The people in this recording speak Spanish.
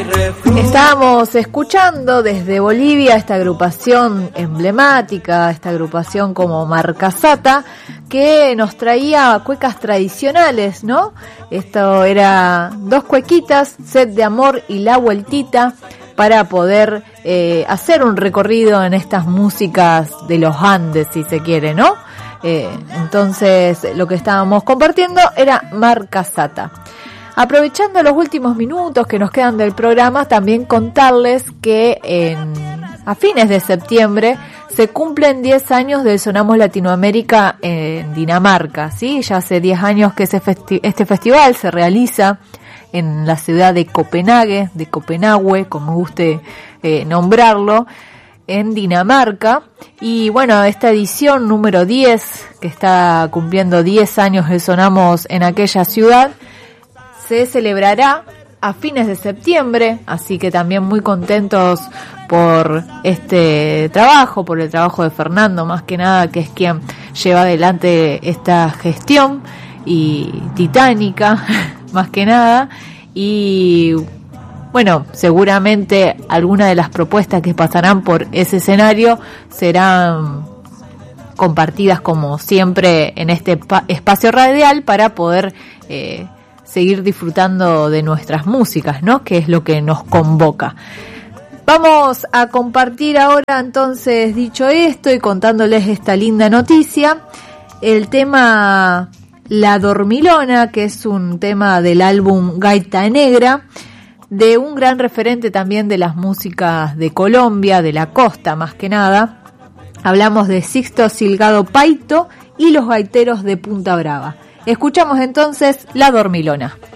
Estábamos escuchando desde Bolivia esta agrupación emblemática, esta agrupación como Marcasata, que nos traía cuecas tradicionales, ¿no? Esto era dos cuequitas, Sed de Amor y La Vueltita, para poder hacer un recorrido en estas músicas de los Andes, si se quiere, ¿no? Entonces lo que estábamos compartiendo era Marcasata. Aprovechando los últimos minutos que nos quedan del programa, también contarles que a fines de septiembre se cumplen 10 años del Sonamos Latinoamérica en Dinamarca, ¿sí? Ya hace 10 años que este festival se realiza en la ciudad de Copenhague, como guste nombrarlo, en Dinamarca. Y bueno, esta edición número 10, que está cumpliendo 10 años de Sonamos en aquella ciudad, se celebrará a fines de septiembre, así que también muy contentos por este trabajo, por el trabajo de Fernando, más que nada, que es quien lleva adelante esta gestión y titánica, más que nada. Y bueno, seguramente algunas de las propuestas que pasarán por ese escenario serán compartidas como siempre en este espacio radial para poder seguir disfrutando de nuestras músicas, ¿no? Que es lo que nos convoca. Vamos a compartir ahora, entonces, dicho esto y contándoles esta linda noticia, el tema La Dormilona, que es un tema del álbum Gaita Negra, de un gran referente también de las músicas de Colombia, de la costa más que nada. Hablamos de Sixto Silgado Paito y los gaiteros de Punta Brava. Escuchamos entonces La Dormilona.